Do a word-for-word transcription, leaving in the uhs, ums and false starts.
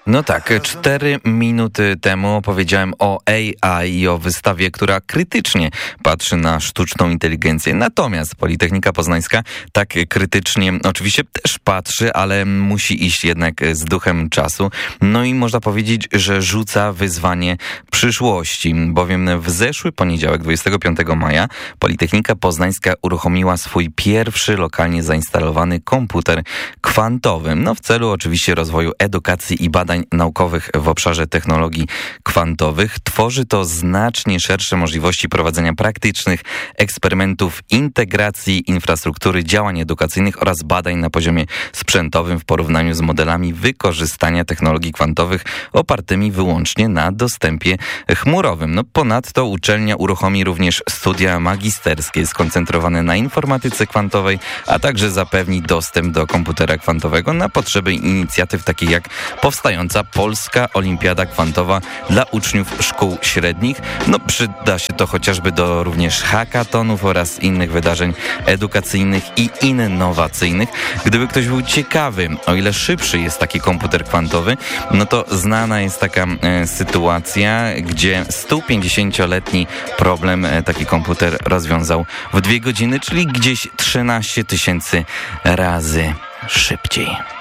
No tak, cztery minuty temu opowiedziałem o A I i o wystawie, która krytycznie patrzy na sztuczną inteligencję. Natomiast Politechnika Poznańska tak krytycznie oczywiście też patrzy, ale musi iść jednak z duchem czasu. No i można powiedzieć, że rzuca wyzwanie przyszłości, bowiem w zeszły poniedziałek, dwudziestego piątego maja, Politechnika Poznańska uruchomiła swój pierwszy lokalnie zainstalowany komputer kwantowy. No w celu oczywiście rozwoju edukacji i badań naukowych w obszarze technologii kwantowych. Tworzy to znacznie szersze możliwości prowadzenia praktycznych eksperymentów, integracji infrastruktury działań edukacyjnych oraz badań na poziomie sprzętowym w porównaniu z modelami wykorzystania technologii kwantowych opartymi wyłącznie na dostępie chmurowym. No ponadto uczelnia uruchomi również studia magisterskie skoncentrowane na informatyce kwantowej, a także zapewni dostęp do komputera kwantowego na potrzeby inicjatyw takich jak powstająca Polska Olimpiada Kwantowa dla uczniów szkół średnich. No przyda się to chociażby do również hackathonów oraz innych wydarzeń edukacyjnych i innowacyjnych. Gdyby ktoś był ciekawy, o ile szybszy jest taki komputer kwantowy, no to znana jest taka e, sytuacja, gdzie sto pięćdziesięcioletni problem e, taki komputer rozwiązał w dwie godziny, czyli gdzieś trzynaście tysięcy razy szybciej.